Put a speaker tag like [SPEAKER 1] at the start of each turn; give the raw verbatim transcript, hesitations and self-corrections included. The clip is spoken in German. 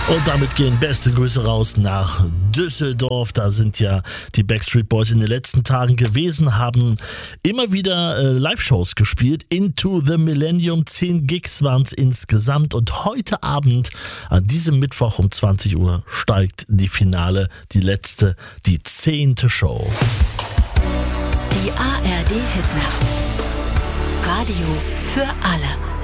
[SPEAKER 1] Und damit gehen beste Grüße raus nach Düsseldorf. Da sind ja die Backstreet Boys in den letzten Tagen gewesen, haben immer wieder äh, Live-Shows gespielt. Into the Millennium, zehn Gigs waren es insgesamt. Und heute Abend, an diesem Mittwoch um zwanzig Uhr, steigt die Finale, die letzte, die zehnte Show.
[SPEAKER 2] Die A R D Hitnacht. Radio für alle.